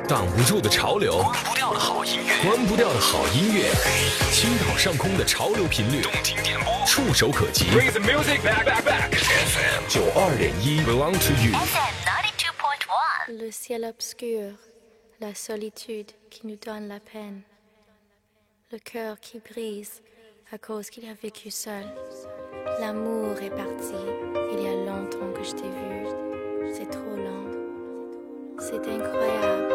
挡不住的潮流，关不掉的好音乐，青岛上空的潮流频率，动听点播，触手可及。Bring the music back. FM 92.1 belong to you. FM 92.1. Le ciel obscur, la solitude qui nous donne la peine, le cœur qui brise à cause qu'il a vécu seul. L'amour est parti, il y a longtemps que je t'ai vu, c'est trop lent, c'est incroyable.